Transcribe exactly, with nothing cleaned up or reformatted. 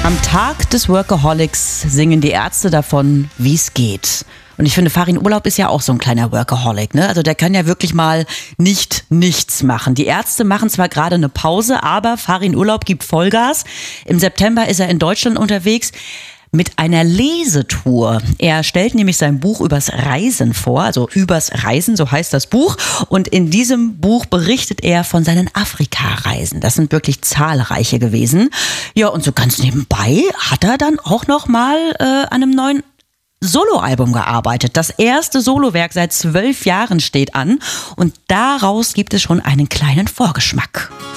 Am Tag des Workaholics singen die Ärzte davon, wie es geht. Und ich finde, Farin Urlaub ist ja auch so ein kleiner Workaholic, ne? Also der kann ja wirklich mal nicht nichts machen. Die Ärzte machen zwar gerade eine Pause, aber Farin Urlaub gibt Vollgas. Im September ist er in Deutschland unterwegs mit einer Lesetour. Er stellt nämlich sein Buch übers Reisen vor, also übers Reisen, so heißt das Buch. Und in diesem Buch berichtet er von seinen Afrika-Reisen. Das sind wirklich zahlreiche gewesen. Ja, und so ganz nebenbei hat er dann auch noch mal äh, an einem neuen Soloalbum gearbeitet. Das erste Solowerk seit zwölf Jahren steht an und daraus gibt es schon einen kleinen Vorgeschmack.